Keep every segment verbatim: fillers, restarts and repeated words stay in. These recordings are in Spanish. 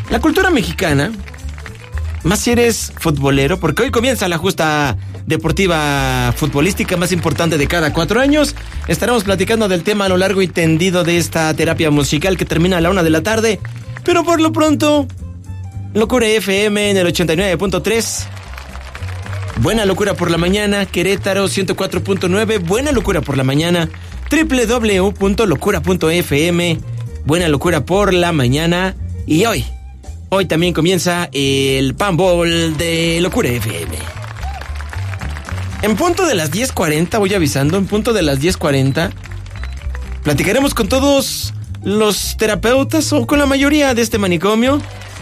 La cultura mexicana, más si eres futbolero, porque hoy comienza la justa deportiva futbolística más importante de cada cuatro años. Estaremos platicando del tema a lo largo y tendido de esta terapia musical que termina a la una de la tarde. Pero por lo pronto, Locura F M en el ochenta y nueve punto tres. Buena locura por la mañana, Querétaro ciento cuatro punto nueve. Buena locura por la mañana, doble u doble u doble u punto locura punto f m. Buena locura por la mañana. Y hoy, hoy también comienza el Panball de Locura F M. En punto de las diez cuarenta, voy avisando, en punto de las diez cuarenta, platicaremos con todos los terapeutas o con la mayoría de este manicomio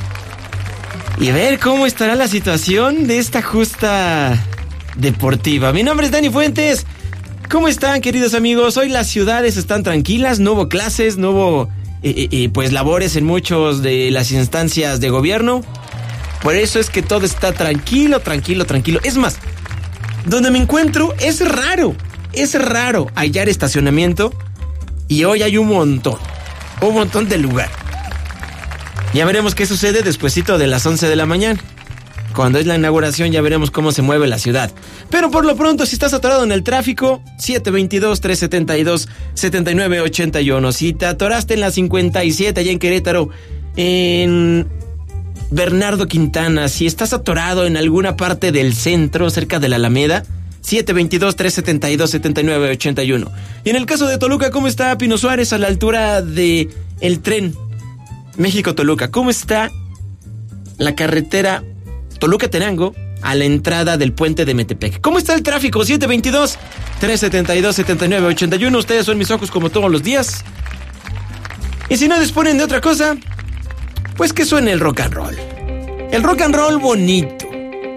y ver cómo estará la situación de esta justa deportiva. Mi nombre es Dani Fuentes. ¿Cómo están, queridos amigos? Hoy las ciudades están tranquilas, no hubo clases, no hubo eh, eh, pues labores en muchos de las instancias de gobierno. Por eso es que todo está tranquilo, tranquilo, tranquilo. Es más, donde me encuentro es raro, es raro hallar estacionamiento y hoy hay un montón, un montón de lugar. Ya veremos qué sucede despuesito de las once de la mañana. Cuando es la inauguración ya veremos cómo se mueve la ciudad. Pero por lo pronto, si estás atorado en el tráfico, siete veintidós, trescientos setenta y dos, setenta y nueve ochenta y uno. Si te atoraste en la cincuenta y siete allá en Querétaro, en Bernardo Quintana, si estás atorado en alguna parte del centro, cerca de la Alameda, siete veintidós, trescientos setenta y dos, setenta y nueve ochenta y uno. Y en el caso de Toluca, ¿cómo está Pino Suárez a la altura de el tren México-Toluca? ¿Cómo está la carretera Toluca-Tenango a la entrada del puente de Metepec? ¿Cómo está el tráfico? siete veintidós, trescientos setenta y dos, setenta y nueve ochenta y uno. Ustedes son mis ojos como todos los días. Y si no disponen de otra cosa, pues que suene el rock and roll. El rock and roll bonito.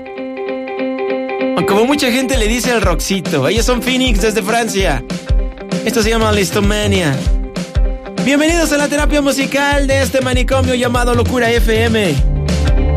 O como mucha gente le dice el rockcito. Ellos son Phoenix desde Francia. Esto se llama Listomania. Bienvenidos a la terapia musical de este manicomio llamado Locura F M.